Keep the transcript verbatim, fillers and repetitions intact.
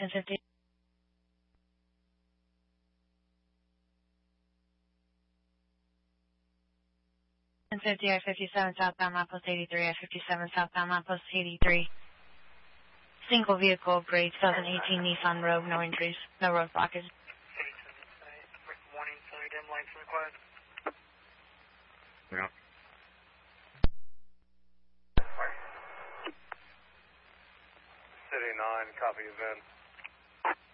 ten fifty. ten fifty, I fifty-seven, southbound Outpost eighty-three, I fifty-seven, southbound Outpost eighty-three. Single vehicle, grade seven eighteen Nissan Rogue, no injuries, no road blockage. Warning, sorry, dim lights required. Yeah. City nine, copy event.